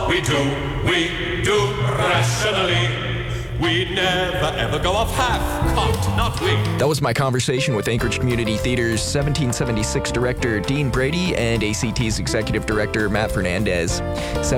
we do rationally. We'd never ever go off half-cocked, not we. That was my conversation with Anchorage Community Theater's 1776 director Dean Brady and ACT's executive director Matt Fernandez.